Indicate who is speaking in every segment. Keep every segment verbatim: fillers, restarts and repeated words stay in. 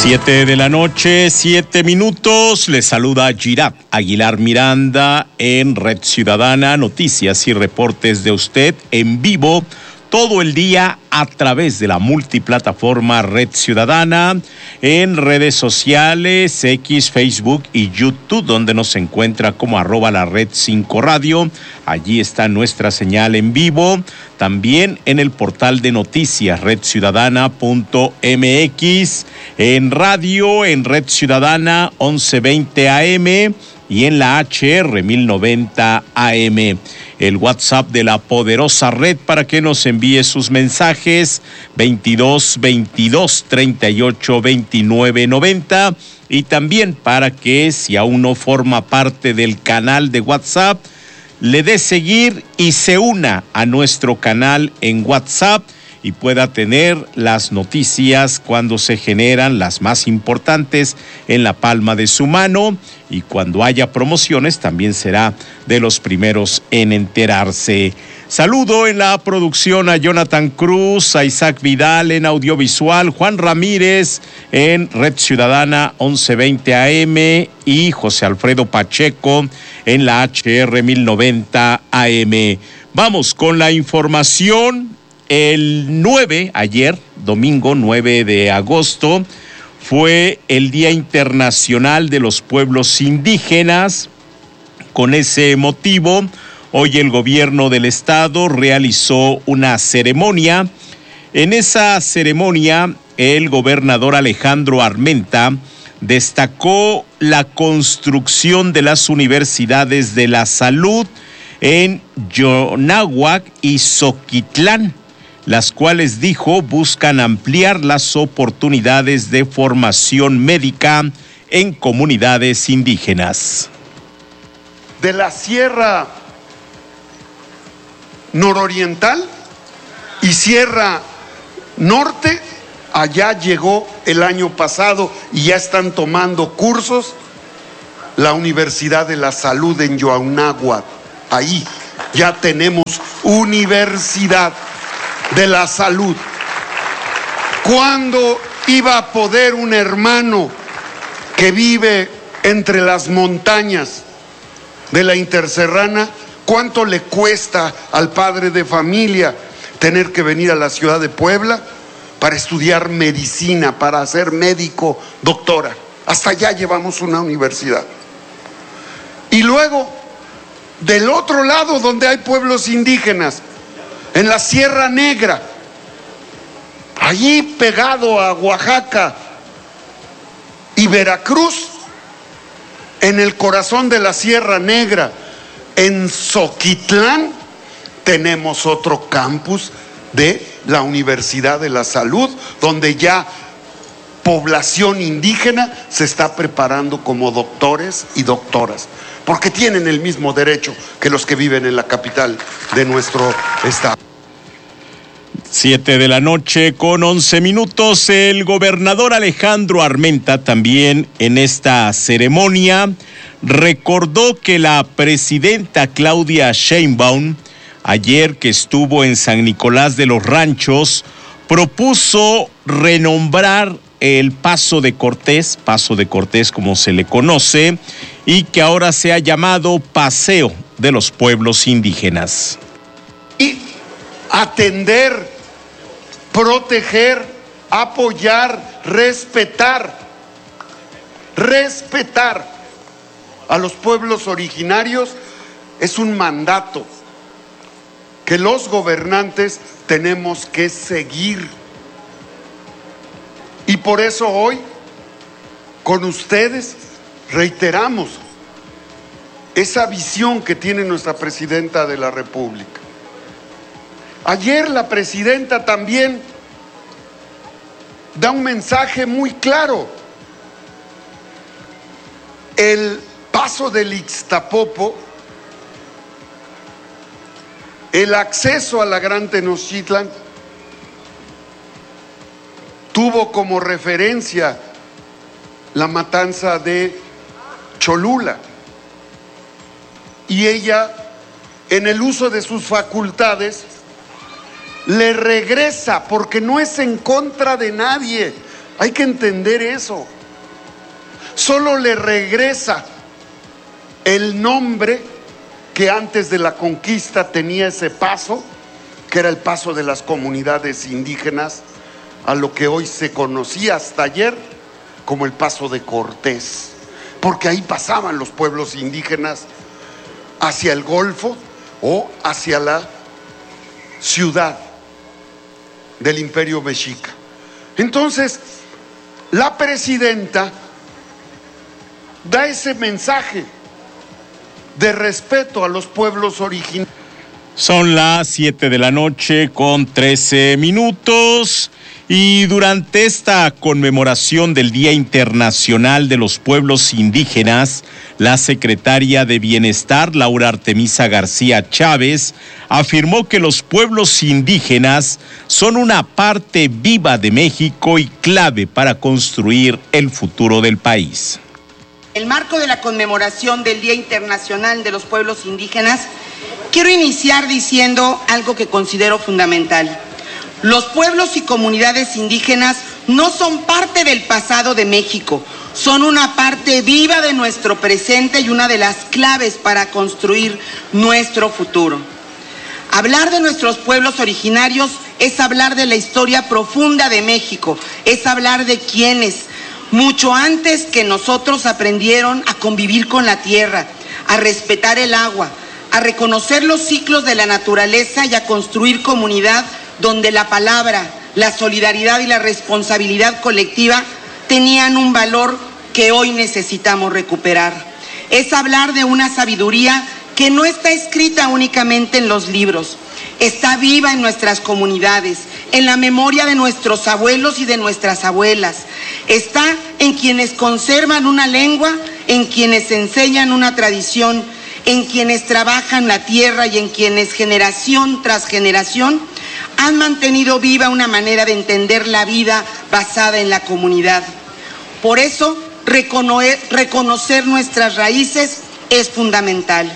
Speaker 1: Siete de la noche, siete minutos. Les saluda Girard Aguilar Miranda en Red Ciudadana, noticias y reportes de usted en vivo todo el día a través de la multiplataforma Red Ciudadana, en redes sociales, X, Facebook y YouTube, donde nos encuentra como arroba la Red cinco Radio. Allí está nuestra señal en vivo. También en el portal de noticias red ciudadana punto m x, en radio, en Red Ciudadana once veinte A M y en la H R mil noventa A M. El WhatsApp de la poderosa red para que nos envíe sus mensajes, veintidós veintidós treinta y ocho veintinueve noventa, y también para que, si aún no forma parte del canal de WhatsApp, le dé seguir y se una a nuestro canal en WhatsApp y pueda tener las noticias cuando se generan, las más importantes, en la palma de su mano, y cuando haya promociones también será de los primeros en enterarse. Saludo en la producción a Jonathan Cruz, a Isaac Vidal en audiovisual, Juan Ramírez en Red Ciudadana once veinte A M y José Alfredo Pacheco en la H R mil noventa A M. Vamos con la información. El nueve, ayer, domingo nueve de agosto, fue el Día Internacional de los Pueblos Indígenas. Con ese motivo, hoy el gobierno del estado realizó una ceremonia. En esa ceremonia, el gobernador Alejandro Armenta destacó la construcción de las universidades de la salud en Yonáhuac y Zoquitlán, las cuales, dijo, buscan ampliar las oportunidades de formación médica en comunidades indígenas.
Speaker 2: De la Sierra Nororiental y Sierra Norte, allá llegó el año pasado y ya están tomando cursos la Universidad de la Salud en Yonáhuac. Ahí ya tenemos Universidad de la Salud. ¿Cuándo iba a poder un hermano que vive entre las montañas de la Interserrana, cuánto le cuesta al padre de familia tener que venir a la ciudad de Puebla para estudiar medicina, para ser médico, doctora? Hasta allá llevamos una universidad. Y luego, del otro lado donde hay pueblos indígenas, en la Sierra Negra, allí pegado a Oaxaca y Veracruz, en el corazón de la Sierra Negra, en Zoquitlán, tenemos otro campus de la Universidad de la Salud, donde ya población indígena se está preparando como doctores y doctoras, porque tienen el mismo derecho que los que viven en la capital de nuestro estado.
Speaker 1: Siete de la noche con once minutos. El gobernador Alejandro Armenta también en esta ceremonia recordó que la presidenta Claudia Sheinbaum, ayer que estuvo en San Nicolás de los Ranchos, propuso renombrar el Paso de Cortés, Paso de Cortés como se le conoce, y que ahora se ha llamado Paseo de los Pueblos Indígenas.
Speaker 2: Y atender, proteger, apoyar, respetar, respetar a los pueblos originarios es un mandato que los gobernantes tenemos que seguir. Y por eso hoy, con ustedes, reiteramos esa visión que tiene nuestra presidenta de la República. Ayer la presidenta también da un mensaje muy claro. El paso del Ixtapopo, el acceso a la Gran Tenochtitlan, tuvo como referencia la matanza de Cholula, y ella, en el uso de sus facultades, le regresa, porque no es en contra de nadie, Hay que entender eso. Solo le regresa el nombre que antes de la conquista tenía ese paso, que era el paso de las comunidades indígenas, a lo que hoy se conocía hasta ayer como el paso de Cortés, porque ahí pasaban los pueblos indígenas hacia el Golfo o hacia la ciudad del Imperio Mexica. Entonces, la presidenta da ese mensaje de respeto a los pueblos originarios.
Speaker 1: Son las siete de la noche con trece minutos y durante esta conmemoración del Día Internacional de los Pueblos Indígenas, la secretaria de Bienestar, Laura Artemisa García Chávez, afirmó que los pueblos indígenas son una parte viva de México y clave para construir el futuro del país.
Speaker 3: En el marco de la conmemoración del Día Internacional de los Pueblos Indígenas, quiero iniciar diciendo algo que considero fundamental. Los pueblos y comunidades indígenas no son parte del pasado de México, son una parte viva de nuestro presente y una de las claves para construir nuestro futuro. Hablar de nuestros pueblos originarios es hablar de la historia profunda de México, es hablar de quienes, mucho antes que nosotros, aprendieron a convivir con la tierra, a respetar el agua, a reconocer los ciclos de la naturaleza y a construir comunidad donde la palabra, la solidaridad y la responsabilidad colectiva tenían un valor que hoy necesitamos recuperar. Es hablar de una sabiduría que no está escrita únicamente en los libros, está viva en nuestras comunidades, en la memoria de nuestros abuelos y de nuestras abuelas, está en quienes conservan una lengua, en quienes enseñan una tradición, en quienes trabajan la tierra y en quienes generación tras generación han mantenido viva una manera de entender la vida basada en la comunidad. Por eso, reconocer nuestras raíces es fundamental.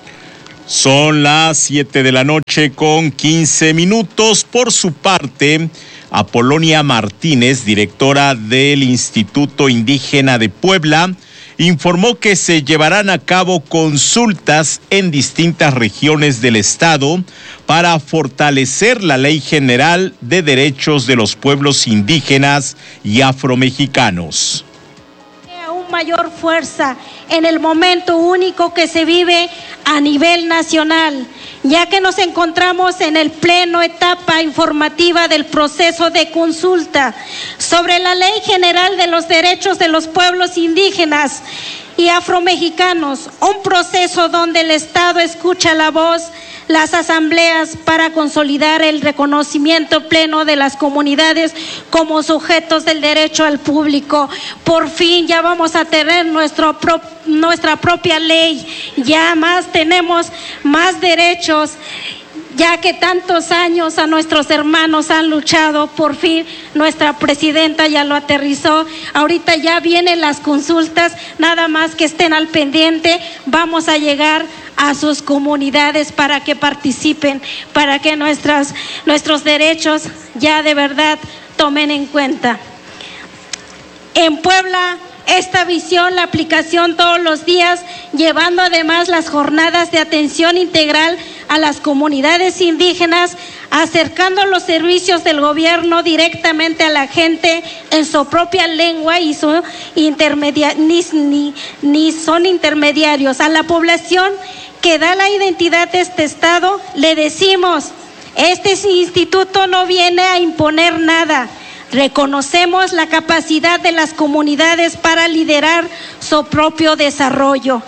Speaker 1: Son las siete de la noche con quince minutos. Por su parte, Apolonia Martínez, directora del Instituto Indígena de Puebla, informó que se llevarán a cabo consultas en distintas regiones del estado para fortalecer la Ley General de Derechos de los Pueblos Indígenas y Afromexicanos.
Speaker 4: Aún mayor fuerza en el momento único que se vive a nivel nacional, ya que nos encontramos en el pleno etapa informativa del proceso de consulta sobre la Ley General de los Derechos de los Pueblos Indígenas y Afromexicanos, un proceso donde el Estado escucha la voz, las asambleas para consolidar el reconocimiento pleno de las comunidades como sujetos del derecho al público. Por fin ya vamos a tener nuestro pro, nuestra propia ley, ya más tenemos más derechos, ya que tantos años a nuestros hermanos han luchado. Por fin nuestra presidenta ya lo aterrizó. Ahorita ya vienen las consultas, nada más que estén al pendiente. Vamos a llegar a sus comunidades para que participen, para que nuestras, nuestros derechos ya de verdad tomen en cuenta. En Puebla, esta visión, la aplicación todos los días, llevando además las jornadas de atención integral a las comunidades indígenas, acercando los servicios del gobierno directamente a la gente en su propia lengua y su intermedia, ni, ni, ni son intermediarios. A la población que da la identidad de este estado, le decimos, este instituto no viene a imponer nada. Reconocemos la capacidad de las comunidades para liderar su propio desarrollo.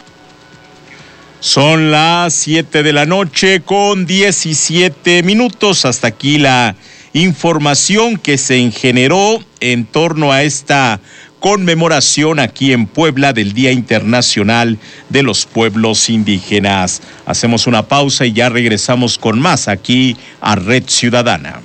Speaker 1: Son las siete de la noche con diecisiete minutos. Hasta aquí la información que se generó en torno a esta conmemoración aquí en Puebla del Día Internacional de los Pueblos Indígenas. Hacemos una pausa y ya regresamos con más aquí a Red Ciudadana.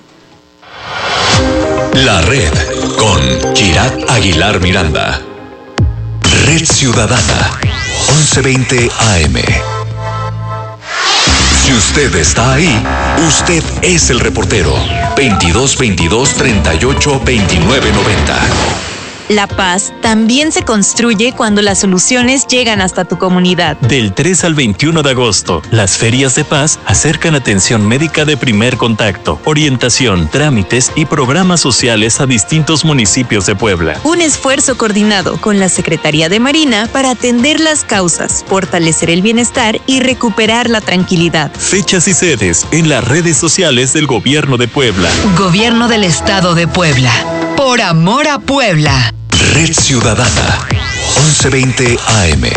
Speaker 5: La Red con Girat Aguilar Miranda. Red Ciudadana, once veinte A M. Si usted está ahí, usted es el reportero. veintidós veintidós treinta y ocho veintinueve noventa.
Speaker 6: La paz también se construye cuando las soluciones llegan hasta tu comunidad.
Speaker 7: Del tres al veintiuno de agosto, las ferias de paz acercan atención médica de primer contacto, orientación, trámites y programas sociales a distintos municipios de Puebla.
Speaker 6: Un esfuerzo coordinado con la Secretaría de Marina para atender las causas, fortalecer el bienestar y recuperar la tranquilidad.
Speaker 7: Fechas y sedes en las redes sociales del Gobierno de Puebla.
Speaker 8: Gobierno del Estado de Puebla. Por amor a Puebla.
Speaker 5: Red Ciudadana, once veinte A M.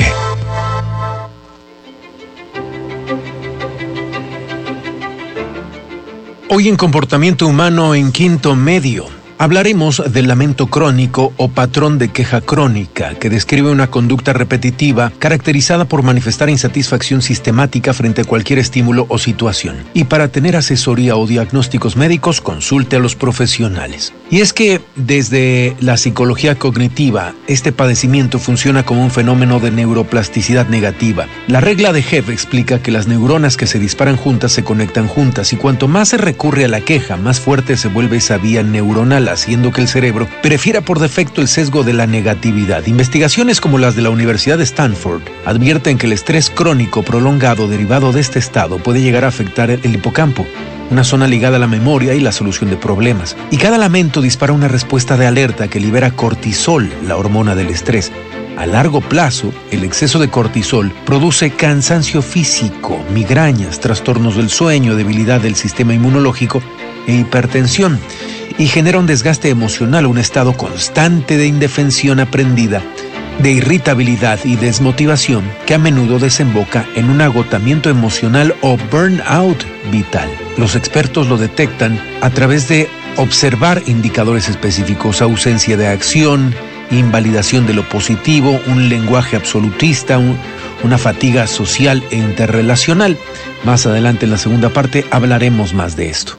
Speaker 9: Hoy en Comportamiento Humano en Quinto Medio, hablaremos del lamento crónico o patrón de queja crónica, que describe una conducta repetitiva caracterizada por manifestar insatisfacción sistemática frente a cualquier estímulo o situación. Y para tener asesoría o diagnósticos médicos, consulte a los profesionales. Y es que desde la psicología cognitiva, este padecimiento funciona como un fenómeno de neuroplasticidad negativa. La regla de Hebb explica que las neuronas que se disparan juntas se conectan juntas, y cuanto más se recurre a la queja, más fuerte se vuelve esa vía neuronal, haciendo que el cerebro prefiera por defecto el sesgo de la negatividad. Investigaciones como las de la Universidad de Stanford advierten que el estrés crónico prolongado derivado de este estado puede llegar a afectar el hipocampo, una zona ligada a la memoria y la solución de problemas. Y cada lamento dispara una respuesta de alerta que libera cortisol, la hormona del estrés. A largo plazo, el exceso de cortisol produce cansancio físico, migrañas, trastornos del sueño, debilidad del sistema inmunológico e hipertensión, y genera un desgaste emocional, un estado constante de indefensión aprendida, de irritabilidad y desmotivación que a menudo desemboca en un agotamiento emocional o burnout vital. Los expertos lo detectan a través de observar indicadores específicos: ausencia de acción, invalidación de lo positivo, un lenguaje absolutista, un, una fatiga social e interrelacional. Más adelante en la segunda parte hablaremos más de esto.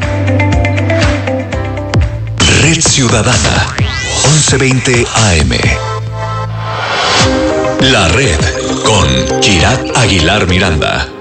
Speaker 5: Red Ciudadana, once veinte A M. La Red con Girat Aguilar Miranda.